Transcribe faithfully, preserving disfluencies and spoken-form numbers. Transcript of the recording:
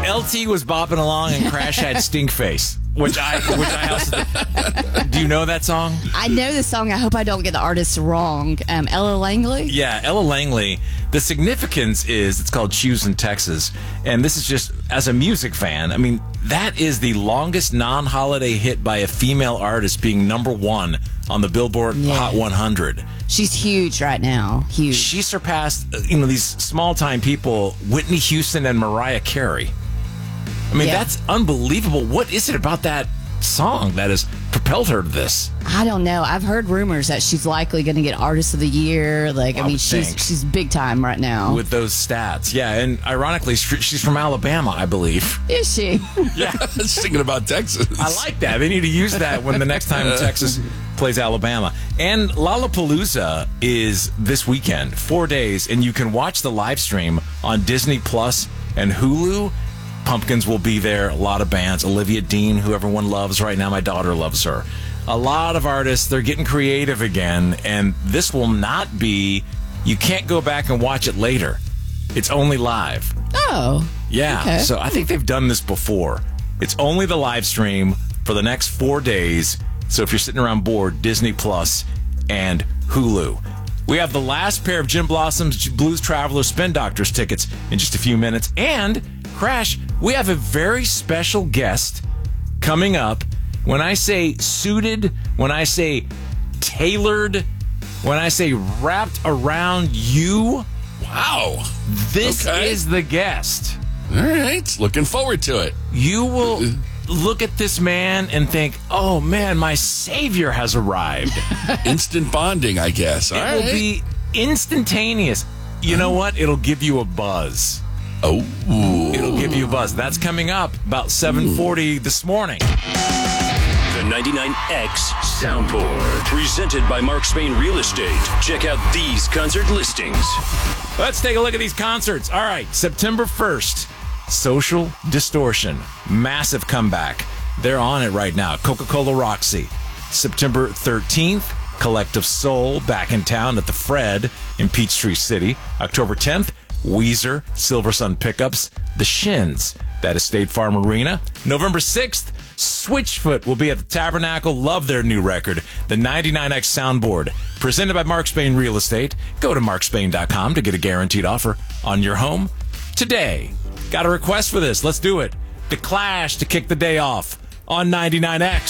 L T was bopping along and Crash had Stink Face, which I which I also do. You know that song? I know the song. I hope I don't get the artist wrong. Um, Ella Langley? Yeah, Ella Langley. The significance is it's called Choose in Texas. And this is just, as a music fan, I mean, that is the longest non-holiday hit by a female artist being number one on the Billboard Yeah. Hot one hundred. She's huge right now. Huge. She surpassed, uh, you know, these small-time people, Whitney Houston and Mariah Carey. I mean, Yeah. that's unbelievable. What is it about that song that has propelled her to this? I don't know. I've heard rumors that she's likely going to get Artist of the Year. Like, I I mean, would she's think. she's big time right now. With those stats. Yeah, and ironically, she's from Alabama, I believe. Is she? Yeah. Singing about Texas. I like that. They need to use that when the next time Texas plays Alabama. And Lollapalooza is this weekend, four days, and you can watch the live stream on Disney Plus and Hulu. Pumpkins will be there. A lot of bands. Olivia Dean, who everyone loves right now. My daughter loves her. A lot of artists. They're getting creative again, and this will not be. You can't go back and watch it later. It's only live. Oh. Yeah, Okay. so I think they've done this before. It's only the live stream for the next four days. So if you're sitting around bored, Disney Plus and Hulu. We have the last pair of Jim Blossom's Blues Traveler Spin Doctors tickets in just a few minutes. And, Crash, we have a very special guest coming up. When I say suited, when I say tailored, when I say wrapped around you, Wow. this Okay. is the guest. All right. Looking forward to it. You will look at this man and think, oh, man, my savior has arrived. Instant bonding, I guess. All It right. will be instantaneous. You know what? It'll give you a buzz. Oh. It'll give you a buzz. That's coming up about seven forty this morning. The ninety-nine X Soundboard, presented by Mark Spain Real Estate. Check out these concert listings. Let's take a look at these concerts. All right, September first, Social Distortion. Massive comeback. They're on it right now. Coca-Cola Roxy. September thirteenth, Collective Soul back in town at the Fred in Peachtree City. October tenth, Weezer, Silver Sun Pickups, The Shins. That is State Farm Arena. November sixth, Switchfoot will be at the Tabernacle. Love their new record, the ninety-nine X Soundboard. Presented by Mark Spain Real Estate. Go to mark spain dot com to get a guaranteed offer on your home today. Got a request for this? Let's do it. The Clash to kick the day off on ninety-nine X.